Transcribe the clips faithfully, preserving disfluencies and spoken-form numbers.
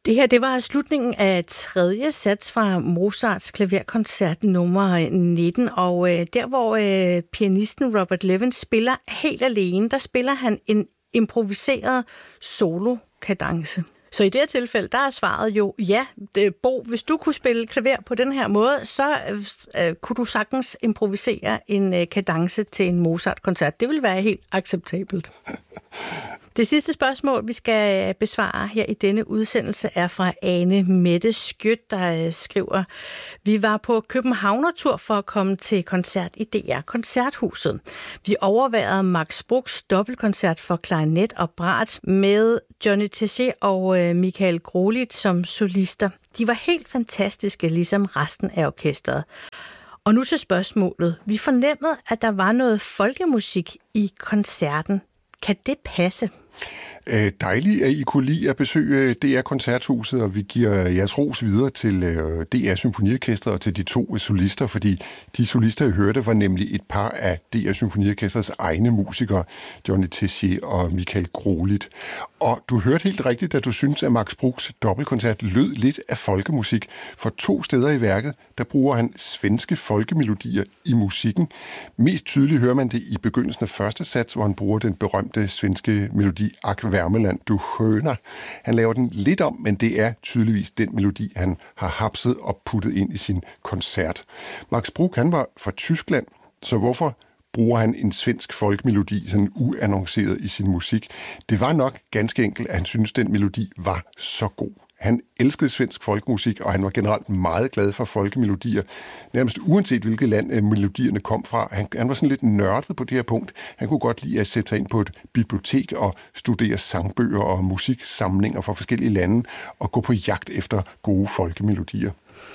Det her, det var slutningen af tredje sats fra Mozarts klaverkoncert nummer nitten, og øh, der hvor øh, pianisten Robert Levin spiller helt alene, der spiller han en improviseret solo-kadence. Så i det her tilfælde, der er svaret jo, ja, det, Bo, hvis du kunne spille klaver på den her måde, så øh, kunne du sagtens improvisere en øh, kadence til en Mozart-koncert. Det ville være helt acceptabelt. Det sidste spørgsmål, vi skal besvare her i denne udsendelse, er fra Ane Mette Skjødt, der skriver: Vi var på Københavnertur for at komme til koncert i D R Koncerthuset. Vi overværede Max Bruchs dobbeltkoncert for klarinet og brat med Johnny Tessier og Michael Grolit som solister. De var helt fantastiske, ligesom resten af orkestret. Og nu til spørgsmålet. Vi fornemmede, at der var noget folkemusik i koncerten. Kan det passe? Øh, dejligt, at I kunne lide at besøge D R Koncerthuset, og vi giver jeres ros videre til øh, D R Symfoniorkestret og til de to solister, fordi de solister, I hørte, var nemlig et par af D R Symfoniorkestrets egne musikere, Johnny Tessier og Michael Grolit. Og du hørte helt rigtigt, da du synes, at Max Bruchs dobbeltkoncert lød lidt af folkemusik. For to steder i værket, der bruger han svenske folkemelodier i musikken. Mest tydeligt hører man det i begyndelsen af første sats, hvor han bruger den berømte svenske melodi Ak Värmeland, du sköna. Han laver den lidt om, men det er tydeligvis den melodi, han har hapset og puttet ind i sin koncert. Max Bruch, han var fra Tyskland, så hvorfor bruger han en svensk folkemelodi sådan uannonceret i sin musik? Det var nok ganske enkelt, at han syntes, den melodi var så god. Han elskede svensk folkemusik, og han var generelt meget glad for folkemelodier, nærmest uanset hvilket land melodierne kom fra. Han, han var sådan lidt nørdet på det her punkt. Han kunne godt lide at sætte sig ind på et bibliotek og studere sangbøger og musiksamlinger fra forskellige lande og gå på jagt efter gode folkemelodier.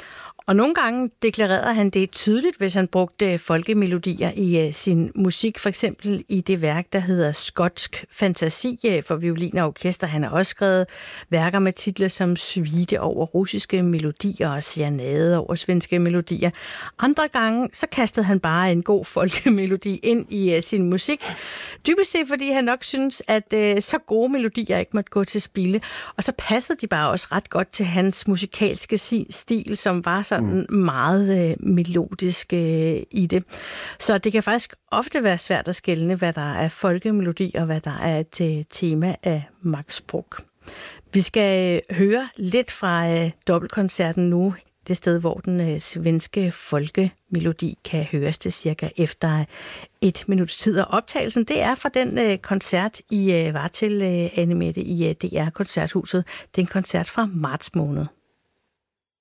Og nogle gange deklarerede han det tydeligt, hvis han brugte folkemelodier i uh, sin musik. For eksempel i det værk, der hedder Skotsk Fantasi for violin og orkester. Han har også skrevet værker med titler som Suite over russiske melodier og Serenade over svenske melodier. Andre gange så kastede han bare en god folkemelodi ind i uh, sin musik. Dybest set fordi han nok synes, at uh, så gode melodier ikke måtte gå til spilde. Og så passede de bare også ret godt til hans musikalske stil, som var så sådan meget øh, melodisk øh, i det. Så det kan faktisk ofte være svært at skelne, hvad der er folkemelodi og hvad der er et øh, tema af Max Bruch. Vi skal øh, høre lidt fra øh, dobbeltkoncerten nu, det sted, hvor den øh, svenske folkemelodi kan høres til cirka efter et minuts tid. Og optagelsen, det er fra den øh, koncert, I øh, var til, øh, Anne Mette, i øh, D R Koncerthuset. Det er en koncert fra marts måned.